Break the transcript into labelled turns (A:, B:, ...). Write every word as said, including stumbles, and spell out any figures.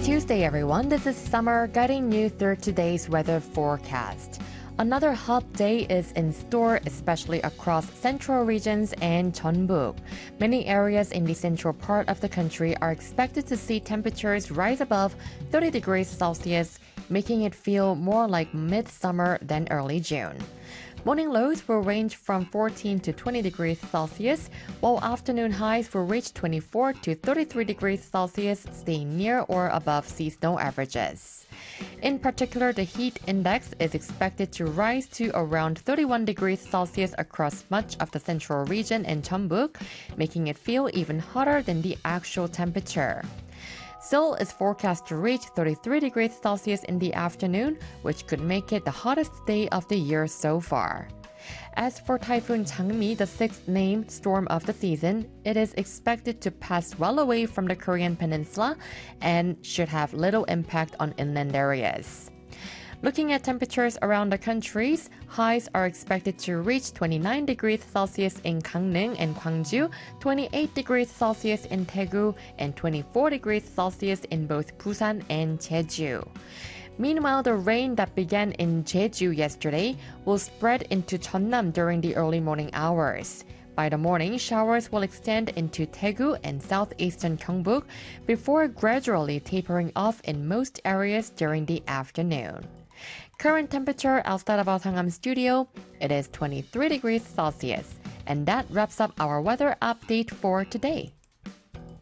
A: Tuesday, everyone. This is Summer guiding you through today's weather forecast. Another hot day is in store, especially across central regions and Jeonbuk. Many areas in the central part of the country are expected to see temperatures rise above thirty degrees Celsius, making it feel more like midsummer than early June. Morning lows will range from fourteen to twenty degrees Celsius, while afternoon highs will reach twenty-four to thirty-three degrees Celsius, staying near or above seasonal averages. In particular, the heat index is expected to rise to around thirty-one degrees Celsius across much of the central region and Jeonbuk, making it feel even hotter than the actual temperature. Seoul is forecast to reach thirty-three degrees Celsius in the afternoon, which could make it the hottest day of the year so far. As for Typhoon Changmi, the sixth named storm of the season, it is expected to pass well away from the Korean peninsula and should have little impact on inland areas. Looking at temperatures around the countries, highs are expected to reach twenty-nine degrees Celsius in Gangneung and Gwangju, twenty-eight degrees Celsius in Daegu, and twenty-four degrees Celsius in both Busan and Jeju. Meanwhile, the rain that began in Jeju yesterday will spread into Jeonnam during the early morning hours. By the morning, showers will extend into Daegu and southeastern Gyeongbuk before gradually tapering off in most areas during the afternoon. Current temperature outside of our Sangam studio, it is twenty-three degrees Celsius. And that wraps up our weather update for today.